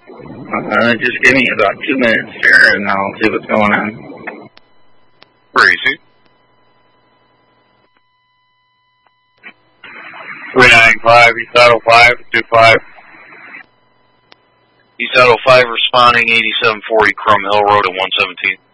Just give me about 2 minutes here, and I'll see what's going on. Crazy. 395, East Auto 5, 25. East Auto 5 responding, 8740 Crum Hill Road at 117.